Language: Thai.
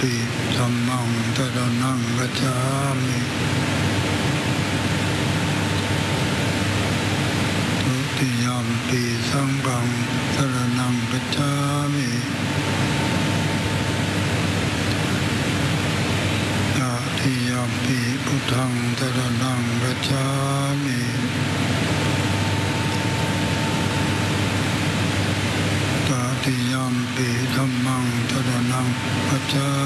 ปิธัมมังสรณังคัจฉามิทุติยัมปิสังฆังสรณังคัจฉามิตติยัมปิพุทธังสรณังคัจฉามิตติยัมปิธัมมังสรณังคัจฉามิ